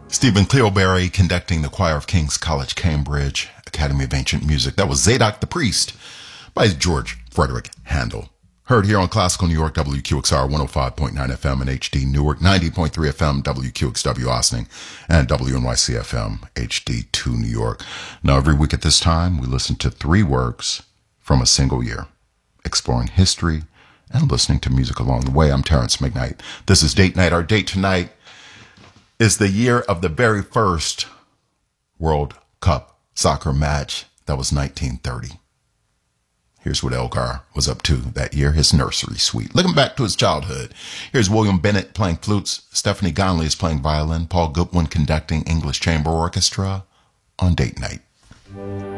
Stephen Cleoberry conducting the choir of King's College, Cambridge, Academy of Ancient Music. That was Zadok the Priest by George Frederick Handel. Heard here on Classical New York, WQXR 105.9 FM and HD Newark, 90.3 FM, WQXW Ossining, and WNYC FM, HD2 New York. Now, every week at this time, we listen to 3 works from a single year, exploring history and listening to music along the way. I'm Terrence McKnight. This is Date Night. Our date tonight is the year of the very first World Cup soccer match. That was 1930. Here's what Elgar was up to that year, his nursery suite. Looking back to his childhood, here's William Bennett playing flutes, Stephanie Gonley is playing violin, Paul Goodwin conducting English Chamber Orchestra on Date Night.